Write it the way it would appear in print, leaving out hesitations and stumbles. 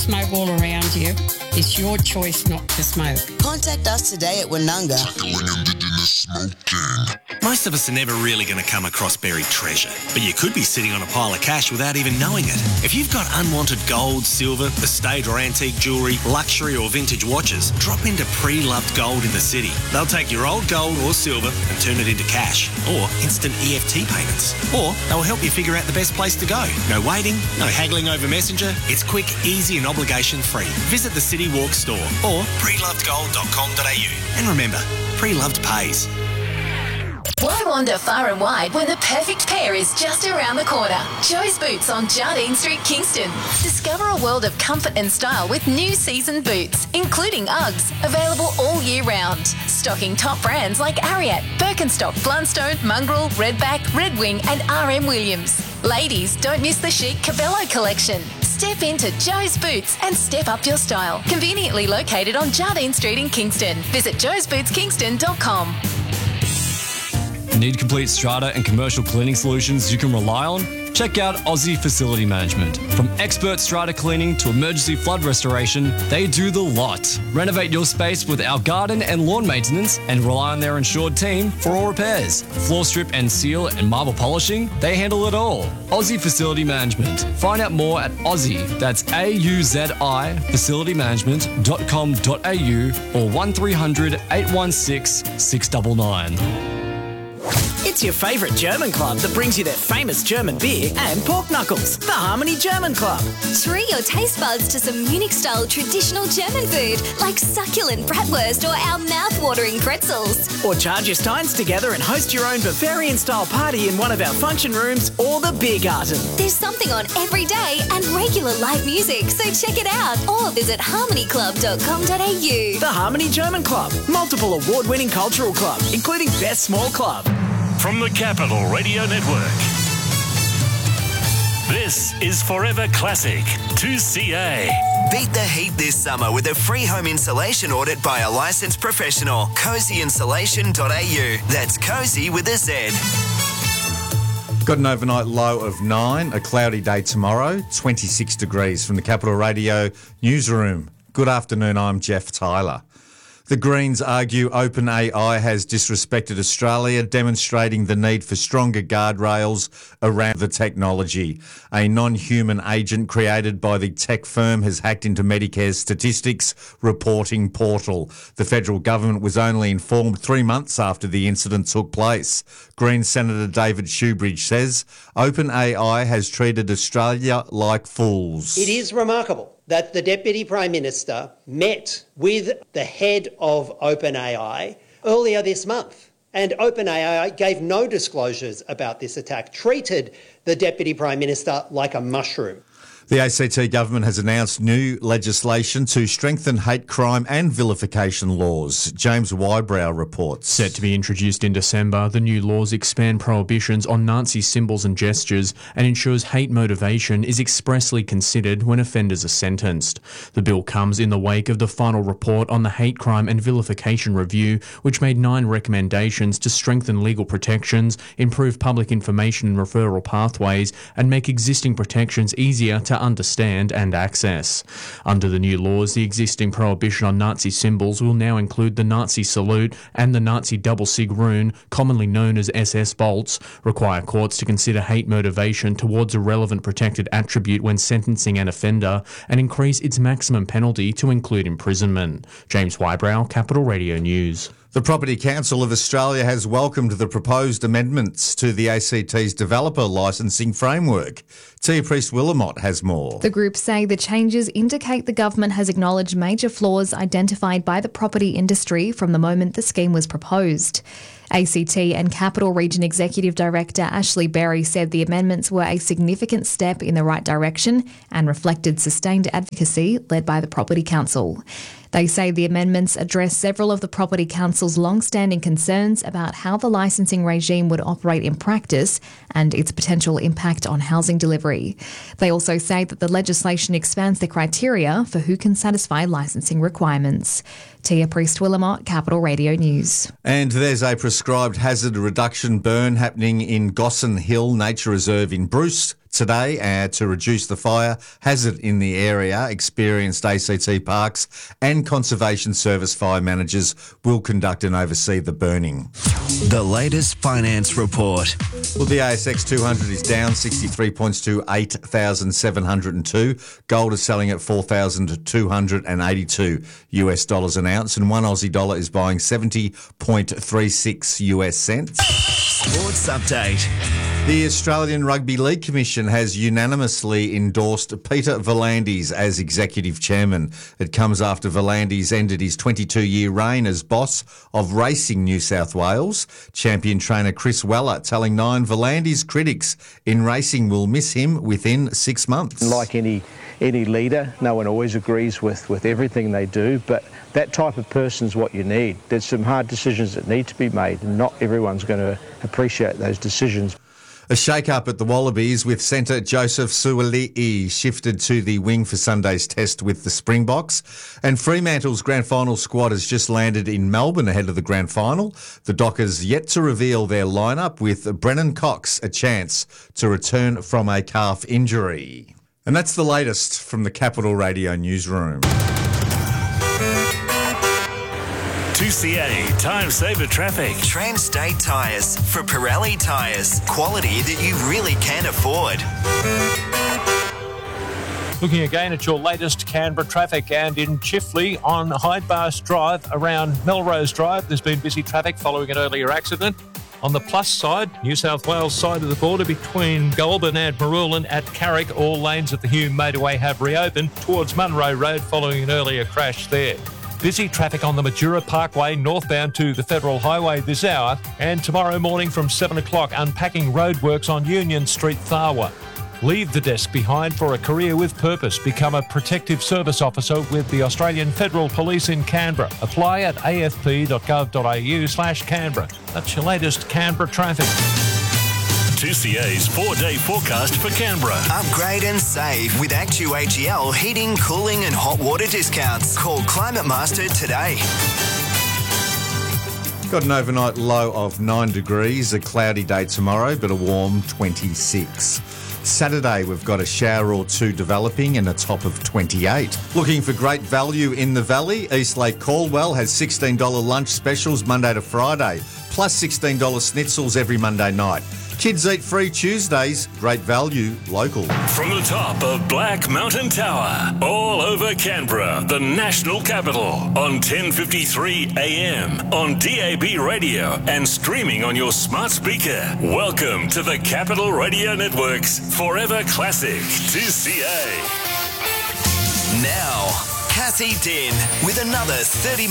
smoke all around you, it's your choice not to smoke. Contact us today at Woonunga. Tackling Indigenous smoking. Most of us are never really going to come across buried treasure, but you could be sitting on a pile of cash without even knowing it. If you've got unwanted gold, silver, estate or antique jewellery, luxury or vintage watches, drop into Pre-Loved Gold in the city. They'll take your old gold or silver and turn it into cash or instant EFT payments. Or they'll help you figure out the best place to go. No waiting, no haggling over Messenger. It's quick, easy and obligation-free. Visit the City Walk store or prelovedgold.com.au. And remember, Pre-Loved pays. Why wander far and wide when the perfect pair is just around the corner? Joe's Boots on Jardine Street, Kingston. Discover a world of comfort and style with new season boots, including Uggs, available all year round. Stocking top brands like Ariat, Birkenstock, Blundstone, Mongrel, Redback, Red Wing and RM Williams. Ladies, don't miss the chic Cabello collection. Step into Joe's Boots and step up your style. Conveniently located on Jardine Street in Kingston. Visit joesbootskingston.com. Need complete strata and commercial cleaning solutions you can rely on? Check out Aussie Facility Management. From expert strata cleaning to emergency flood restoration, they do the lot. Renovate your space with our garden and lawn maintenance and rely on their insured team for all repairs. Floor strip and seal and marble polishing, they handle it all. Aussie Facility Management. Find out more at Aussie, that's AUZI, facilitymanagement.com.au or 1300 816 699. It's your favourite German club that brings you their famous German beer and pork knuckles, the Harmony German Club. Treat your taste buds to some Munich-style traditional German food like succulent bratwurst or our mouth-watering pretzels. Or charge your steins together and host your own Bavarian-style party in one of our function rooms or the beer garden. There's something on every day and regular live music, so check it out or visit harmonyclub.com.au. The Harmony German Club, multiple award-winning cultural club, including Best Small Club. From the Capital Radio Network, this is Forever Classic 2CA. Beat the heat this summer with a free home insulation audit by a licensed professional. cozyinsulation.au. That's cozy with a Z. Got an overnight low of 9, a cloudy day tomorrow, 26 degrees from the Capital Radio newsroom. Good afternoon, I'm Jeff Tyler. The Greens argue OpenAI has disrespected Australia, demonstrating the need for stronger guardrails around the technology. A non-human agent created by the tech firm has hacked into Medicare's statistics reporting portal. The federal government was only informed 3 months after the incident took place. Greens Senator David Shoebridge says OpenAI has treated Australia like fools. It is remarkable that the Deputy Prime Minister met with the head of OpenAI earlier this month. And OpenAI gave no disclosures about this attack, treated the Deputy Prime Minister like a mushroom. The ACT government has announced new legislation to strengthen hate crime and vilification laws. James Wybrow reports. Set to be introduced in December, the new laws expand prohibitions on Nazi symbols and gestures and ensures hate motivation is expressly considered when offenders are sentenced. The bill comes in the wake of the final report on the Hate Crime and Vilification Review, which made 9 recommendations to strengthen legal protections, improve public information and referral pathways, and make existing protections easier to understand and access. Under the new laws, the existing prohibition on Nazi symbols will now include the Nazi salute and the Nazi double sig rune, commonly known as SS bolts, require courts to consider hate motivation towards a relevant protected attribute when sentencing an offender, and increase its maximum penalty to include imprisonment. James Wybrow, Capital Radio News. The Property Council of Australia has welcomed the proposed amendments to the ACT's developer licensing framework. Tia Priest-Willamott has more. The group say the changes indicate the government has acknowledged major flaws identified by the property industry from the moment the scheme was proposed. ACT and Capital Region Executive Director Ashley Berry said the amendments were a significant step in the right direction and reflected sustained advocacy led by the Property Council. They say the amendments address several of the Property Council's long-standing concerns about how the licensing regime would operate in practice and its potential impact on housing delivery. They also say that the legislation expands the criteria for who can satisfy licensing requirements. Tia Priest-Willamott, Capital Radio News. And there's a prescribed hazard reduction burn happening in Gossan Hill Nature Reserve in Bruce today to reduce the fire hazard in the area. Experienced ACT Parks and Conservation Service fire managers will conduct and oversee the burning. The latest finance report. Well, the ASX 200 is down 63 points to 8,702. Gold is selling at $4,282 US dollars an ounce, and one Aussie dollar is buying 70.36 US cents. Sports update. The Australian Rugby League Commission has unanimously endorsed Peter V'landys as executive chairman. It comes after V'landys ended his 22-year reign as boss of Racing New South Wales. Champion trainer Chris Weller telling Nine V'landys critics in racing will miss him within 6 months. Like any leader, no one always agrees with everything they do, but that type of person is what you need. There's some hard decisions that need to be made, and not everyone's going to appreciate those decisions. A shake-up at the Wallabies with centre Joseph Suali'i shifted to the wing for Sunday's test with the Springboks. And Fremantle's grand final squad has just landed in Melbourne ahead of the grand final. The Dockers yet to reveal their lineup, with Brennan Cox a chance to return from a calf injury. And that's the latest from the Capital Radio newsroom. 2CA Time Saver Traffic. Transstate Tyres. For Pirelli Tyres. Quality that you really can afford. Looking again at your latest Canberra traffic, and in Chifley on Hyde Barst Drive around Melrose Drive, there's been busy traffic following an earlier accident. On the plus side, New South Wales side of the border between Goulburn and Marulan at Carrick, all lanes at the Hume Motorway have reopened towards Munro Road following an earlier crash there. Busy traffic on the Majura Parkway northbound to the Federal Highway this hour, and tomorrow morning from 7 o'clock unpacking roadworks on Union Street, Tharwa. Leave the desk behind for a career with purpose. Become a protective service officer with the Australian Federal Police in Canberra. Apply at afp.gov.au/Canberra. That's your latest Canberra traffic. 2CA's 4-day forecast for Canberra. Upgrade and save with ActuHEL heating, cooling and hot water discounts. Call Climate Master today. Got an overnight low of 9 degrees, a cloudy day tomorrow, but a warm 26. Saturday, we've got a shower or two developing and a top of 28. Looking for great value in the valley? Eastlake Caldwell has $16 lunch specials Monday to Friday, plus $16 schnitzels every Monday night. Kids eat free Tuesdays. Great value, local. From the top of Black Mountain Tower, all over Canberra, the national capital, on 1053 AM, on DAB radio, and streaming on your smart speaker. Welcome to the Capital Radio Network's Forever Classic 2CA. Now, Kathy Din with another 30